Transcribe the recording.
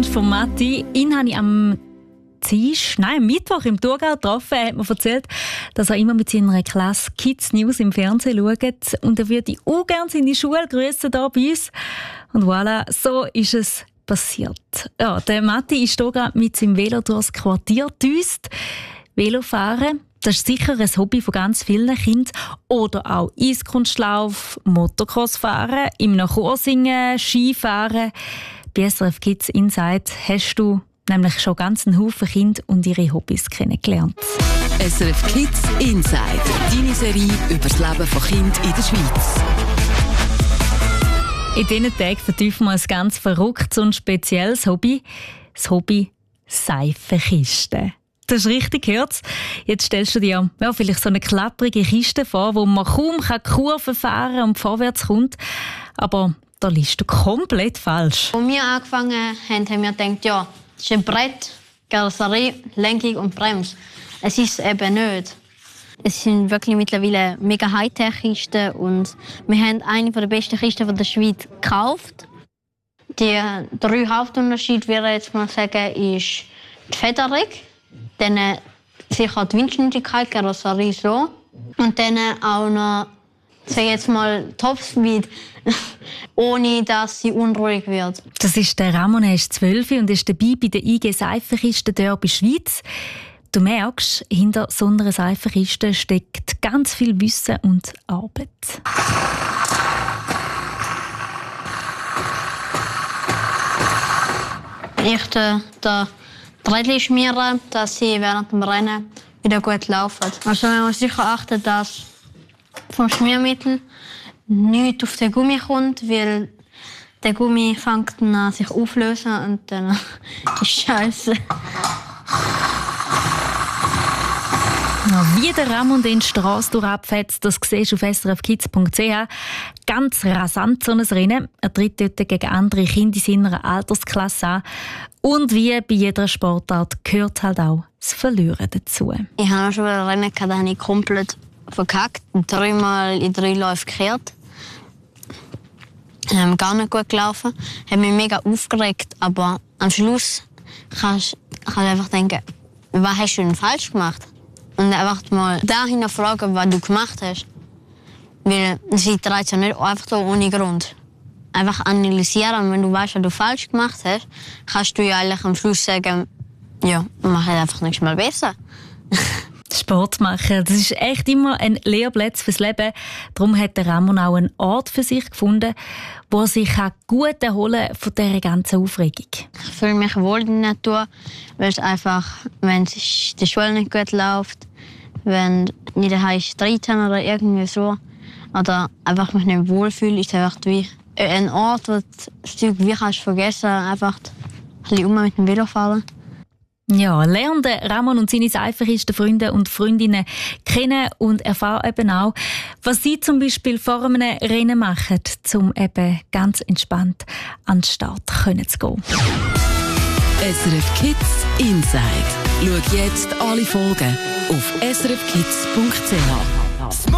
Wunsch von Matti. Ihn habe ich am Mittwoch im Thurgau getroffen. Er hat mir erzählt, dass er immer mit seiner Klasse Kids News im Fernsehen schaut. Und er würde auch gerne seine Schule grüßen hier bei uns. Und voilà, so ist es passiert. Ja, der Matti ist hier gerade mit seinem Velo durchs Quartier gedüst. Velofahren, das ist sicher ein Hobby von ganz vielen Kindern. Oder auch Eiskunstlauf, Motocross-Fahren, im Chor singen, Skifahren. Bei SRF Kids Inside hast du nämlich schon ganz einen Haufen Kinder und ihre Hobbys kennengelernt. SRF Kids Inside, deine Serie über das Leben von Kindern in der Schweiz. In diesen Tagen vertiefen wir ein ganz verrücktes und spezielles Hobby. Das Hobby Seifenkisten. Das ist richtig, gehört. Jetzt stellst du dir vielleicht so eine klapprige Kiste vor, wo man kaum Kurven fahren und vorwärts kommt. Aber da liegst du komplett falsch. Als wir angefangen haben, haben wir gedacht, ja, das ist ein Brett, Karosserie, Lenkung und Bremse. Es ist es eben nicht. Es sind wirklich mittlerweile mega Hightech-Kisten und wir haben eine der besten Kisten der Schweiz gekauft. Die 3 Hauptunterschiede, würde ich jetzt mal sagen, ist die Federung, dann sicher die Windschnittigkeit, Karosserie so und dann auch noch, sage jetzt mal, Topspeed, ohne dass sie unruhig wird. Das ist der Ramon, er ist 12 und ist dabei bei der IG Seifenkiste Derby Schweiz. Du merkst, hinter so einer Seifenkiste steckt ganz viel Wissen und Arbeit. Ich da Rädchen schmieren, dass sie während dem Rennen wieder gut laufen. Also man muss sicher achten, dass vom Schmiermittel nichts auf den Gummi kommt, weil der Gummi fängt dann an sich auflösen und dann ist Scheiße. Wie der Ramon den Strasse durchabfetzt, das siehst du auf srfkids.ch. Ganz rasant so ein Rennen. Er tritt dort gegen andere Kinder in seiner Altersklasse an. Und wie bei jeder Sportart gehört halt auch das Verlieren dazu. Ich habe schon ein Rennen gehabt, da habe ich komplett verkackt. 3-mal in 3 Läufen gekehrt. Gar nicht gut gelaufen. Ich habe mich mega aufgeregt. Aber am Schluss kannst du einfach denken, was hast du denn falsch gemacht? Und einfach mal da hinterfragen, was du gemacht hast. Weil sie dreht ja nicht einfach so ohne Grund. Einfach analysieren, wenn du weißt, was du falsch gemacht hast, kannst du ja eigentlich am Schluss sagen, ja, mach einfach nächstes Mal besser. Sport machen, das ist echt immer ein Lehrplatz fürs Leben. Darum hat der Ramon auch einen Ort für sich gefunden, wo er sich gut erholen kann von dieser ganzen Aufregung. Ich fühle mich wohl in der Natur, weil es einfach, wenn die Schule nicht gut läuft, wenn nicht daheim Streit haben oder irgendwie so, oder einfach mich nicht wohlfühle, ist es einfach wie ein Ort, wo du das Zeug wie kannst vergessen, einfach ein bisschen mit dem Velo fahren. Ja, lernen Ramon und seine Seifenkisten Freunde und Freundinnen kennen und erfahren eben auch, was sie zum Beispiel vor einem Rennen machen, um eben ganz entspannt an den Start zu gehen. SRF Kids Inside. Schau jetzt alle Folgen auf srfkids.ch.